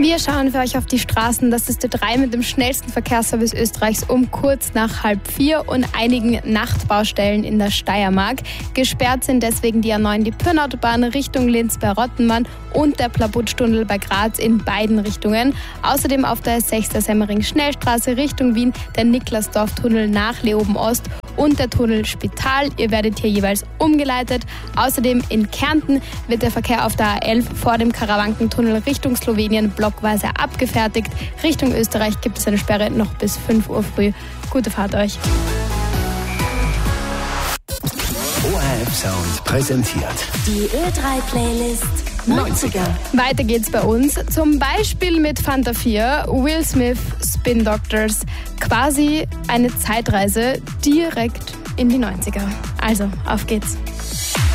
Wir schauen für euch auf die Straßen. Das ist Ö3 mit dem schnellsten Verkehrsservice Österreichs um kurz nach 3:30 und einigen Nachtbaustellen in der Steiermark. Gesperrt sind deswegen die A9, die Pirnautobahn Richtung Linz bei Rottenmann und der Plabutstunnel bei Graz in beiden Richtungen. Außerdem auf der S6 der Semmering-Schnellstraße Richtung Wien der Niklasdorf-Tunnel nach Leoben-Ost und der Tunnel Spital. Ihr werdet hier jeweils umgeleitet. Außerdem in Kärnten wird der Verkehr auf der A11 vor dem Karawankentunnel Richtung Slowenien blockweise abgefertigt. Richtung Österreich gibt es eine Sperre noch bis 5 Uhr früh. Gute Fahrt euch. ORF Sound präsentiert Die Ö3-Playlist 90er. Weiter geht's bei uns. Zum Beispiel mit Fanta 4, Will Smith, Spin Doctors. Quasi eine Zeitreise direkt in die 90er. Also, auf geht's.